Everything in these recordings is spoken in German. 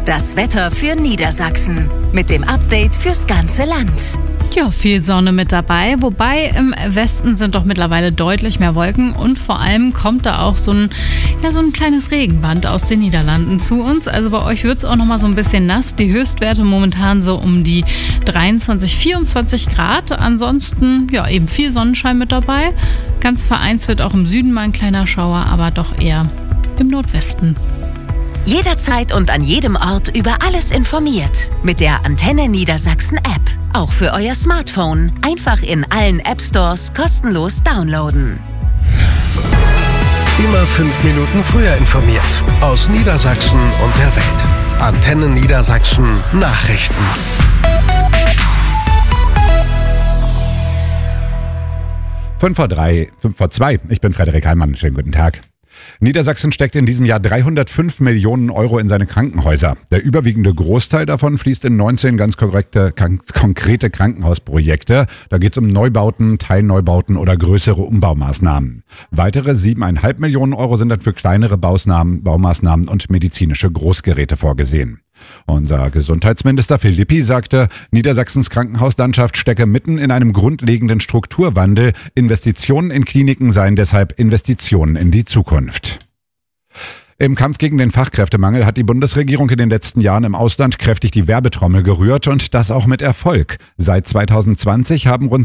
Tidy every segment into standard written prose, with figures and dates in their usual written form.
das Wetter für Niedersachsen. Mit dem Update fürs ganze Land. Ja, viel Sonne mit dabei, wobei im Westen sind doch mittlerweile deutlich mehr Wolken und vor allem kommt da auch so ein kleines Regenband aus den Niederlanden zu uns. Also bei euch wird es auch nochmal so ein bisschen nass. Die Höchstwerte momentan so um die 23, 24 Grad. Ansonsten ja eben viel Sonnenschein mit dabei. Ganz vereinzelt auch im Süden mal ein kleiner Schauer, aber doch eher im Nordwesten. Jederzeit und an jedem Ort über alles informiert. Mit der Antenne Niedersachsen App. Auch für euer Smartphone. Einfach in allen App-Stores kostenlos downloaden. Immer 5 Minuten früher informiert. Aus Niedersachsen und der Welt. Antenne Niedersachsen Nachrichten. Fünf vor zwei. Ich bin Frederik Heimann. Schönen guten Tag. Niedersachsen steckt in diesem Jahr 305 Millionen Euro in seine Krankenhäuser. Der überwiegende Großteil davon fließt in 19 ganz konkrete Krankenhausprojekte. Da geht es um Neubauten, Teilneubauten oder größere Umbaumaßnahmen. Weitere 7,5 Millionen Euro sind dann für kleinere Baumaßnahmen und medizinische Großgeräte vorgesehen. Unser Gesundheitsminister Philippi sagte, Niedersachsens Krankenhauslandschaft stecke mitten in einem grundlegenden Strukturwandel. Investitionen in Kliniken seien deshalb Investitionen in die Zukunft. Im Kampf gegen den Fachkräftemangel hat die Bundesregierung in den letzten Jahren im Ausland kräftig die Werbetrommel gerührt und das auch mit Erfolg. Seit 2020 haben rund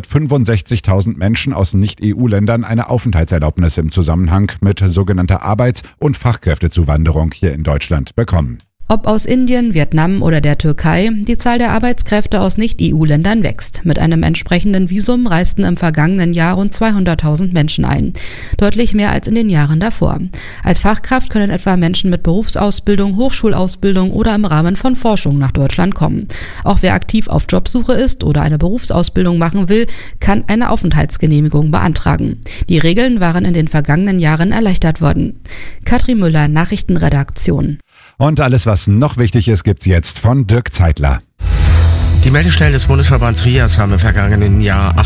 765.000 Menschen aus Nicht-EU-Ländern eine Aufenthaltserlaubnis im Zusammenhang mit sogenannter Arbeits- und Fachkräftezuwanderung hier in Deutschland bekommen. Ob aus Indien, Vietnam oder der Türkei, die Zahl der Arbeitskräfte aus Nicht-EU-Ländern wächst. Mit einem entsprechenden Visum reisten im vergangenen Jahr rund 200.000 Menschen ein. Deutlich mehr als in den Jahren davor. Als Fachkraft können etwa Menschen mit Berufsausbildung, Hochschulausbildung oder im Rahmen von Forschung nach Deutschland kommen. Auch wer aktiv auf Jobsuche ist oder eine Berufsausbildung machen will, kann eine Aufenthaltsgenehmigung beantragen. Die Regeln waren in den vergangenen Jahren erleichtert worden. Katrin Müller, Nachrichtenredaktion. Und alles, was noch wichtig ist, gibt's jetzt von Dirk Zeitler. Die Meldestellen des Bundesverbands RIAS haben im vergangenen Jahr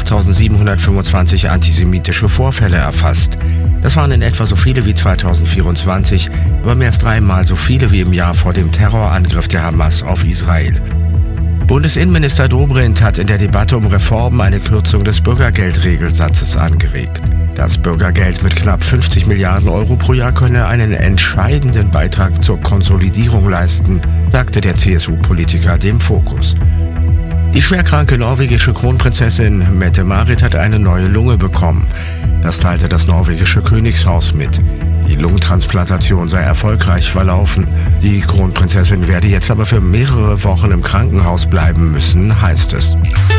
8.725 antisemitische Vorfälle erfasst. Das waren in etwa so viele wie 2024, aber mehr als 3-mal so viele wie im Jahr vor dem Terrorangriff der Hamas auf Israel. Bundesinnenminister Dobrindt hat in der Debatte um Reformen eine Kürzung des Bürgergeldregelsatzes angeregt. Das Bürgergeld mit knapp 50 Milliarden Euro pro Jahr könne einen entscheidenden Beitrag zur Konsolidierung leisten, sagte der CSU-Politiker dem Fokus. Die schwerkranke norwegische Kronprinzessin Mette-Marit hat eine neue Lunge bekommen. Das teilte das norwegische Königshaus mit. Die Lungentransplantation sei erfolgreich verlaufen. Die Kronprinzessin werde jetzt aber für mehrere Wochen im Krankenhaus bleiben müssen, heißt es.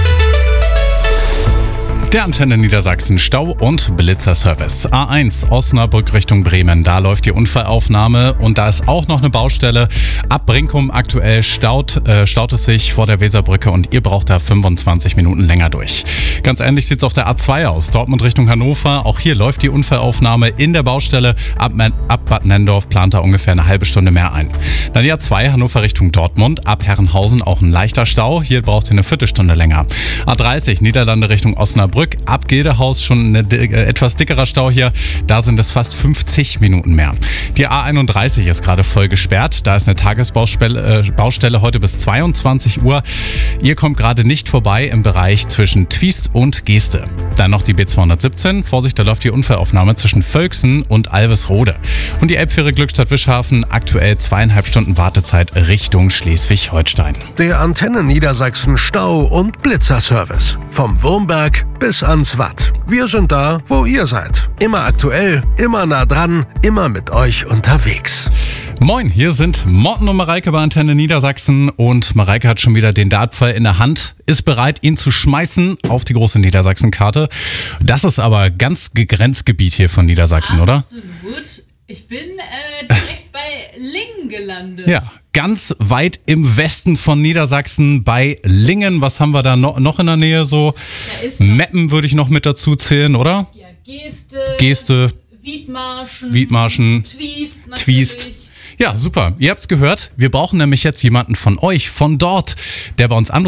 Der Antenne Niedersachsen Stau- und Blitzerservice. A1 Osnabrück Richtung Bremen. Da läuft die Unfallaufnahme und da ist auch noch eine Baustelle. Ab Brinkum aktuell staut es sich vor der Weserbrücke und ihr braucht da 25 Minuten länger durch. Ganz ähnlich sieht es auf der A2 aus. Dortmund Richtung Hannover. Auch hier läuft die Unfallaufnahme in der Baustelle. Ab Bad Nendorf plant da ungefähr eine halbe Stunde mehr ein. Dann die A2 Hannover Richtung Dortmund. Ab Herrenhausen auch ein leichter Stau. Hier braucht ihr eine Viertelstunde länger. A30 Niederlande Richtung Osnabrück. Ab Gildehaus schon ein etwas dickerer Stau hier. Da sind es fast 50 Minuten mehr. Die A31 ist gerade voll gesperrt. Da ist eine Tagesbaustelle heute bis 22 Uhr. Ihr kommt gerade nicht vorbei im Bereich zwischen Twiest und Geeste. Dann noch die B217. Vorsicht, da läuft die Unfallaufnahme zwischen Völksen und Alvesrode. Und die Elbfähre Glückstadt Wischhafen. Aktuell 2,5 Stunden Wartezeit Richtung Schleswig-Holstein. Der Antenne Niedersachsen Stau- und Blitzerservice. Vom Wurmberg bis ans Watt. Wir sind da, wo ihr seid. Immer aktuell, immer nah dran, immer mit euch unterwegs. Moin, hier sind Morten und Mareike bei Antenne Niedersachsen und Mareike hat schon wieder den Dartpfeil in der Hand, ist bereit, ihn zu schmeißen auf die große Niedersachsen-Karte. Das ist aber ganz Grenzgebiet hier von Niedersachsen, oder? Absolut. Ich bin direkt bei Lingen gelandet. Ja, ganz weit im Westen von Niedersachsen bei Lingen. Was haben wir da noch in der Nähe so? Meppen würde ich noch mit dazu zählen, oder? Ja, Geeste. Wiedmarschen. Twiest. Ja, super. Ihr habt's gehört. Wir brauchen nämlich jetzt jemanden von euch, von dort, der bei uns anruft.